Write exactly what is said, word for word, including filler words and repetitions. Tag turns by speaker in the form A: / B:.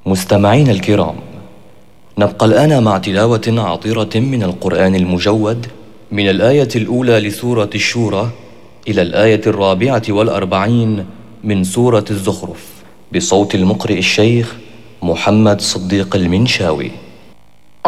A: مستمعين الكرام، نبقى الآن مع تلاوة عطرة من القرآن المجود من الآية الأولى لسورة الشورى إلى الآية الرابعة والأربعين من سورة الزخرف بصوت المقرئ الشيخ محمد صديق المنشاوي.